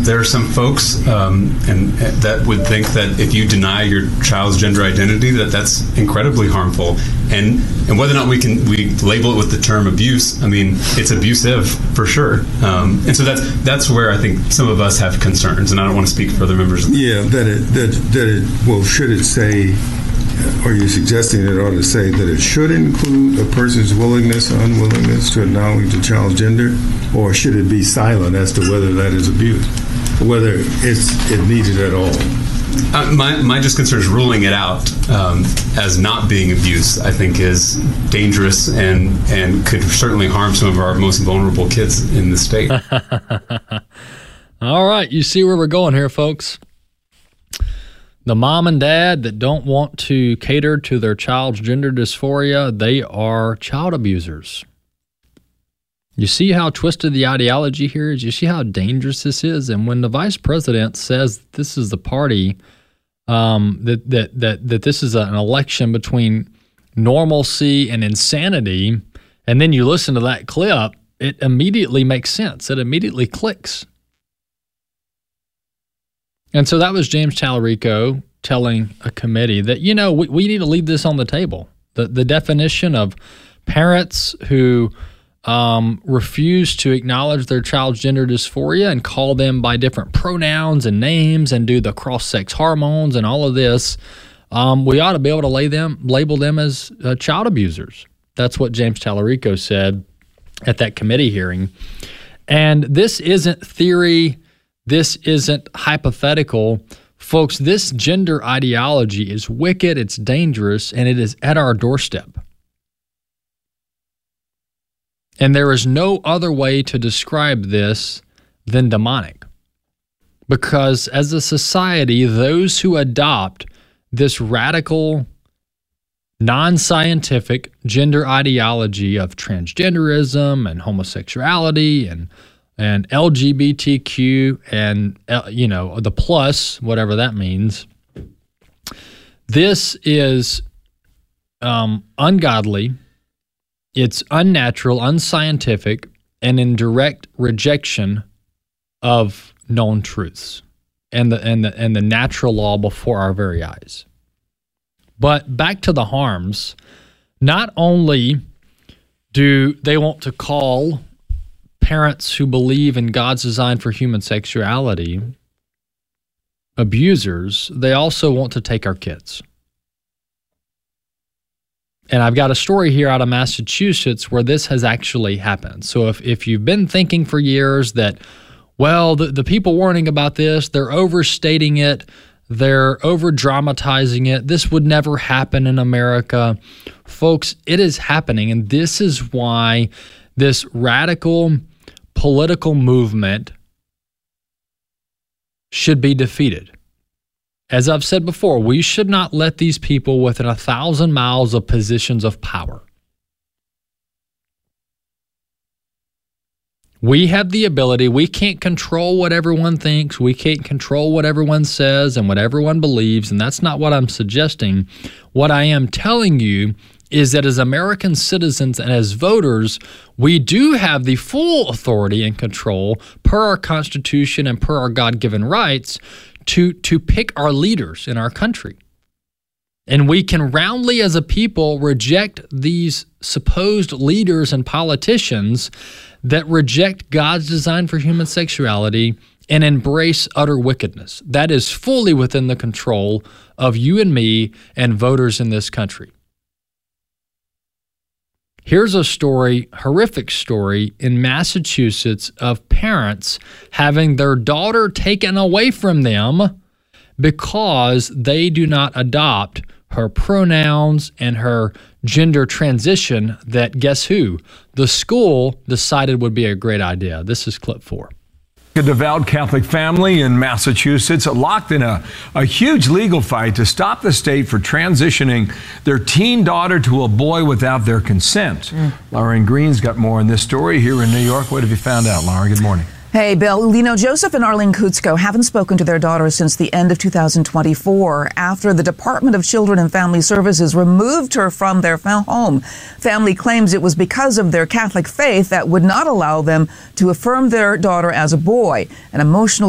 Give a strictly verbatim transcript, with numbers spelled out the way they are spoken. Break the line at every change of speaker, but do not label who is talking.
there are some folks um, and that would think that if you deny your child's gender identity, that that's incredibly harmful. And and whether or not we can we label it with the term abuse, I mean, it's abusive for sure. Um, and so that's that's where I think some of us have concerns, and I don't want to speak for other members of the
Yeah, that it, that, that it, well, should it say, are you suggesting it ought to say that it should include a person's willingness or unwillingness to acknowledge a child's gender, or should it be silent as to whether that is abuse, whether it's it needed at all?
Uh, my my just concern is ruling it out um, as not being abuse. I think is dangerous and and could certainly harm some of our most vulnerable kids in the state.
All right, you see where we're going here, folks. The mom and dad that don't want to cater to their child's gender dysphoria, they are child abusers. You see how twisted the ideology here is? You see how dangerous this is? And when the vice president says this is the party, um, that, that, that, that this is an election between normalcy and insanity, and then you listen to that clip, it immediately makes sense. It immediately clicks. And so that was James Tallarico telling a committee that, you know, we, we need to leave this on the table. The, the definition of parents who um, refuse to acknowledge their child's gender dysphoria and call them by different pronouns and names and do the cross-sex hormones and all of this, um, we ought to be able to lay them, label them as uh, child abusers. That's what James Tallarico said at that committee hearing. And this isn't theory. This isn't hypothetical. Folks, this gender ideology is wicked, it's dangerous, and it is at our doorstep. And there is no other way to describe this than demonic. Because as a society, those who adopt this radical, non-scientific gender ideology of transgenderism and homosexuality and and L G B T Q and, you know, the plus, whatever that means. This is um, ungodly, it's unnatural, unscientific, and in direct rejection of known truths and the, and the, and the natural law before our very eyes. But back to the harms, not only do they want to call parents who believe in God's design for human sexuality abusers, they also want to take our kids. And I've got a story here out of Massachusetts where this has actually happened. So if, if you've been thinking for years that, well, the, the people warning about this, they're overstating it, they're over-dramatizing it, this would never happen in America. Folks, it is happening, and this is why this radical political movement should be defeated. As I've said before, we should not let these people within a thousand miles of positions of power. We have the ability, we can't control what everyone thinks, we can't control what everyone says and what everyone believes, and that's not what I'm suggesting. What I am telling you is that as American citizens and as voters, we do have the full authority and control per our Constitution and per our God-given rights to, to pick our leaders in our country. And we can roundly as a people reject these supposed leaders and politicians that reject God's design for human sexuality and embrace utter wickedness. That is fully within the control of you and me and voters in this country. Here's a story, horrific story, in Massachusetts of parents having their daughter taken away from them because they do not adopt her pronouns and her gender transition that, guess who? The school decided would be a great idea. This is clip four.
A devout Catholic family in Massachusetts locked in a, a huge legal fight to stop the state for transitioning their teen daughter to a boy without their consent. Mm. Lauren Green's got more on this story here in New York. What have you found out, Lauren? Good morning.
Hey, Bill. You know, Joseph and Arlene Kutsko haven't spoken to their daughter since the end of two thousand twenty-four after the Department of Children and Family Services removed her from their home. Family claims it was because of their Catholic faith that would not allow them to affirm their daughter as a boy. An emotional